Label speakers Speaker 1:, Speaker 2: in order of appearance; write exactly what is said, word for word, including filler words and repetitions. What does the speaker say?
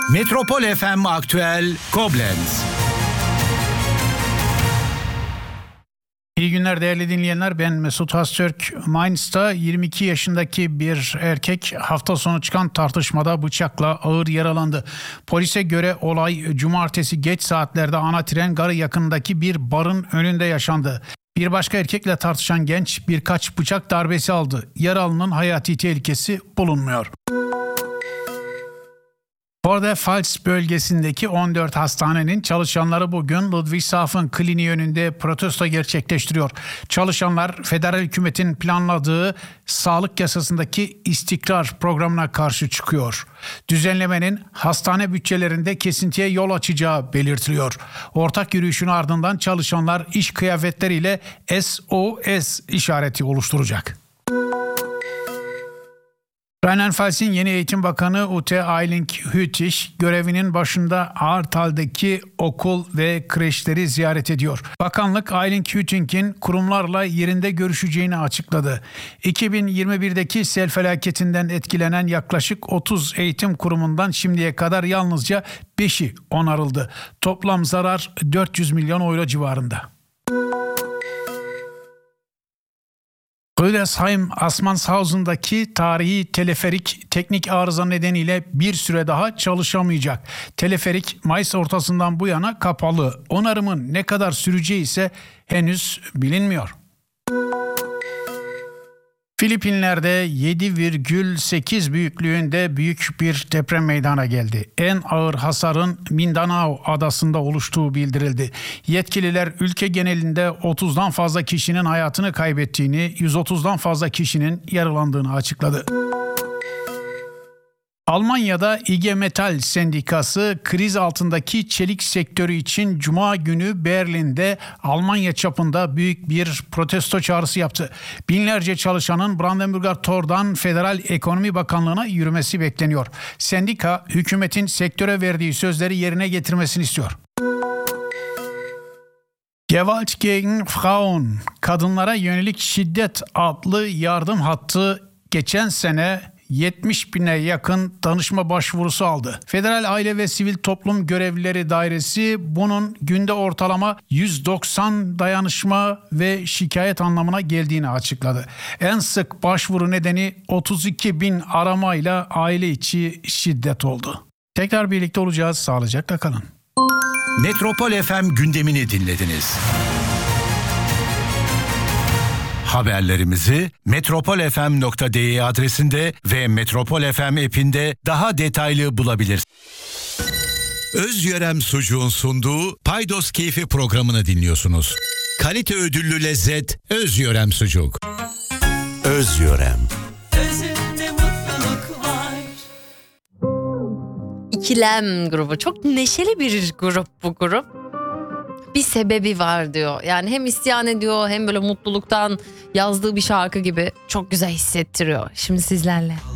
Speaker 1: Metropol F M Aktüel Koblenz.
Speaker 2: İyi günler değerli dinleyenler, ben Mesut Hastürk. Mainz'ta yirmi iki yaşındaki bir erkek hafta sonu çıkan tartışmada bıçakla ağır yaralandı. Polise göre olay cumartesi geç saatlerde ana tren garı yakınındaki bir barın önünde yaşandı. Bir başka erkekle tartışan genç birkaç bıçak darbesi aldı. Yaralının hayati tehlikesi bulunmuyor. Vorderpfalz bölgesindeki on dört hastanenin çalışanları bugün Ludwigshafen kliniği önünde protesto gerçekleştiriyor. Çalışanlar federal hükümetin planladığı sağlık yasasındaki istikrar programına karşı çıkıyor. Düzenlemenin hastane bütçelerinde kesintiye yol açacağı belirtiliyor. Ortak yürüyüşün ardından çalışanlar iş kıyafetleriyle S O S işareti oluşturacak. Rheinland-Pfalz'in yeni Eğitim Bakanı Ute Eiling-Hüttich görevinin başında Ahrtal'daki okul ve kreşleri ziyaret ediyor. Bakanlık Eiling-Hüttich'in kurumlarla yerinde görüşeceğini açıkladı. iki bin yirmi birdeki sel felaketinden etkilenen yaklaşık otuz eğitim kurumundan şimdiye kadar yalnızca beşi onarıldı. Toplam zarar dört yüz milyon euro civarında. Rüdesheim Assmannshausen'daki tarihi teleferik teknik arıza nedeniyle bir süre daha çalışamayacak. Teleferik Mayıs ortasından bu yana kapalı. Onarımın ne kadar süreceği ise henüz bilinmiyor. Filipinler'de yedi virgül sekiz büyüklüğünde büyük bir deprem meydana geldi. En ağır hasarın Mindanao adasında oluştuğu bildirildi. Yetkililer ülke genelinde otuzdan fazla kişinin hayatını kaybettiğini, yüz otuzdan fazla kişinin yaralandığını açıkladı. Almanya'da I G Metall Sendikası kriz altındaki çelik sektörü için Cuma günü Berlin'de Almanya çapında büyük bir protesto çağrısı yaptı. Binlerce çalışanın Brandenburger Tor'dan Federal Ekonomi Bakanlığı'na yürümesi bekleniyor. Sendika hükümetin sektöre verdiği sözleri yerine getirmesini istiyor. Gewalt gegen Frauen, kadınlara yönelik şiddet adlı yardım hattı geçen sene yetmiş bine yakın danışma başvurusu aldı. Federal Aile ve Sivil Toplum Görevlileri Dairesi bunun günde ortalama yüz doksan dayanışma ve şikayet anlamına geldiğini açıkladı. En sık başvuru nedeni otuz iki bin aramayla aile içi şiddet oldu. Tekrar birlikte olacağız. Sağlıcakla kalın.
Speaker 1: Metropol F M gündemini dinlediniz. Haberlerimizi metropol f m nokta d e adresinde ve Metropol F M app'inde daha detaylı bulabilirsiniz. Özyörem Sucuğun sunduğu Paydos Keyfi programını dinliyorsunuz. Kalite ödüllü lezzet Özyörem Sucuk. Özyörem.
Speaker 3: Özünde mutluluk var.
Speaker 4: İkilem grubu. Çok neşeli bir grup bu grup. Bir sebebi var diyor. Yani hem isyan ediyor hem böyle mutluluktan yazdığı bir şarkı gibi çok güzel hissettiriyor. Şimdi sizlerle.